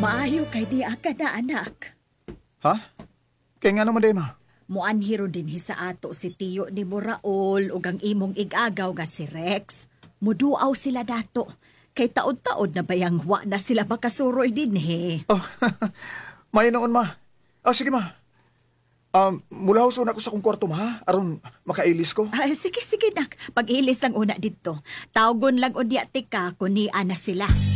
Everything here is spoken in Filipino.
Maayo kay di ka na, anak. Ha? Kaya nga naman, ma. Muanhiro din sa ato si tiyo ni Raul ug ang imong igagaw nga si Rex. Muduaw sila dato. Kay taod-taod na bayang wa na sila makasuroy din Oh, may noon, ma. Sige, ma. Mulaw na ko sa kong kwarto, ma, aron makailis ko. Sige, nak. Pag-ilis lang una dito. Tawgon lang unya tika kung niya na sila.